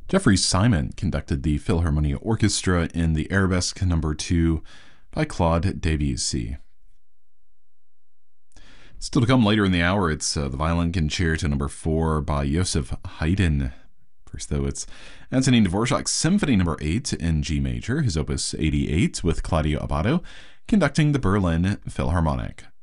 Jeffrey Simon conducted the Philharmonia Orchestra in the Arabesque No. 2 by Claude Debussy. Still to come later in the hour, it's the Violin Concerto No. 4 by Joseph Haydn. First, though, it's Antonin Dvorak's Symphony No. 8 in G major, his opus 88, with Claudio Abbado conducting the Berlin Philharmonic.